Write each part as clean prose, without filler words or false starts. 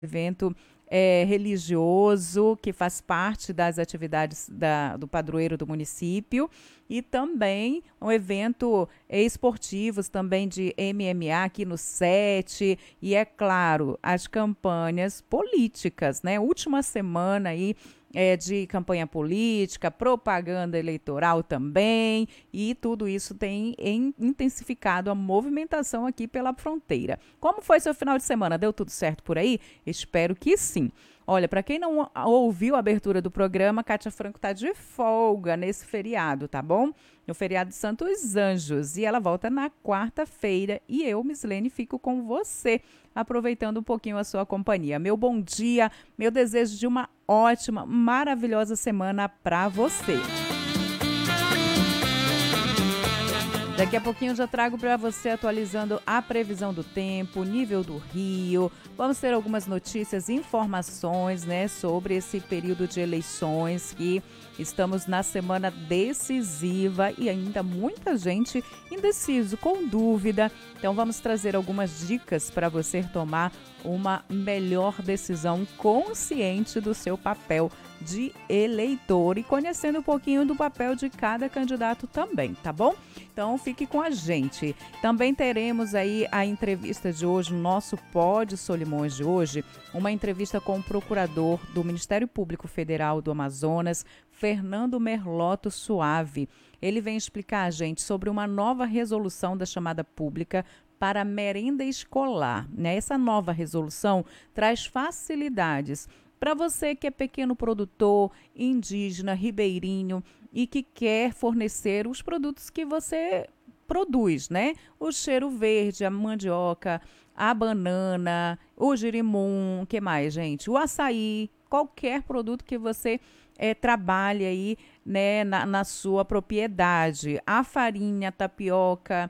evento religioso que faz parte das atividades do padroeiro do município e também um evento esportivos também de MMA aqui no SET e, é claro, as campanhas políticas, né? Última semana aí de campanha política, propaganda eleitoral também, e tudo isso tem intensificado a movimentação aqui pela fronteira. Como foi seu final de semana? Deu tudo certo por aí? Espero que sim. Olha, para quem não ouviu a abertura do programa, Kátia Franco está de folga nesse feriado, tá bom? No feriado de Santos Anjos. E ela volta na quarta-feira. E eu, Mislene, fico com você, aproveitando um pouquinho a sua companhia. Meu bom dia, meu desejo de uma ótima, maravilhosa semana para você. Daqui a pouquinho eu já trago para você atualizando a previsão do tempo, nível do rio. Vamos ter algumas notícias e informações, né, sobre esse período de eleições que estamos na semana decisiva e ainda muita gente indeciso, com dúvida. Então vamos trazer algumas dicas para você tomar uma melhor decisão consciente do seu papel de eleitor e conhecendo um pouquinho do papel de cada candidato também, tá bom? Então fique com a gente. Também teremos aí a entrevista de hoje, o nosso Pod Solimões de hoje, uma entrevista com o procurador do Ministério Público Federal do Amazonas, Fernando Merlotto Suave. Ele vem explicar a gente sobre uma nova resolução da chamada pública para a merenda escolar, né? Essa nova resolução traz facilidades para você que é pequeno produtor, indígena, ribeirinho e que quer fornecer os produtos que você produz, né? O cheiro verde, a mandioca, a banana, o girimum, o que mais, gente? O açaí, qualquer produto que você trabalhe aí, né, na sua propriedade. A farinha, a tapioca,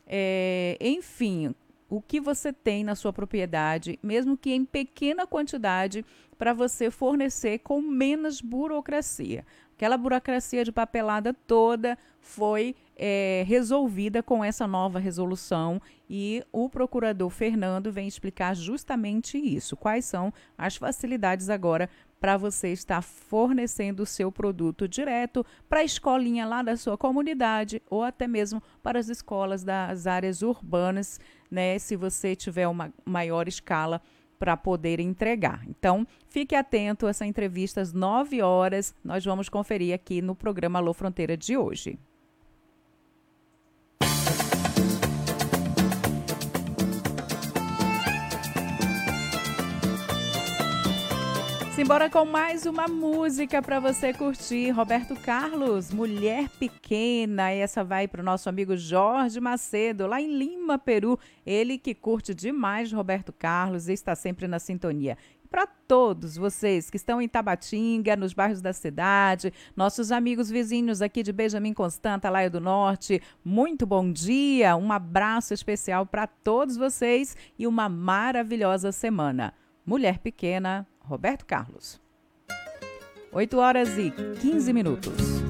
enfim, o que você tem na sua propriedade, mesmo que em pequena quantidade, para você fornecer com menos burocracia. Aquela burocracia de papelada toda foi resolvida com essa nova resolução e o procurador Fernando vem explicar justamente isso. Quais são as facilidades agora para você estar fornecendo o seu produto direto para a escolinha lá da sua comunidade ou até mesmo para as escolas das áreas urbanas, né? Se você tiver uma maior escala para poder entregar. Então, fique atento a essa entrevista às 9 horas. Nós vamos conferir aqui no programa Alô Fronteira de hoje. Simbora com mais uma música para você curtir. Roberto Carlos, Mulher Pequena. E essa vai para o nosso amigo Jorge Macedo, lá em Lima, Peru. Ele que curte demais Roberto Carlos e está sempre na sintonia. Para todos vocês que estão em Tabatinga, nos bairros da cidade, nossos amigos vizinhos aqui de Benjamin Constant, Laia do Norte, muito bom dia, um abraço especial para todos vocês e uma maravilhosa semana. Mulher Pequena, Roberto Carlos. 8 horas e 15 minutos.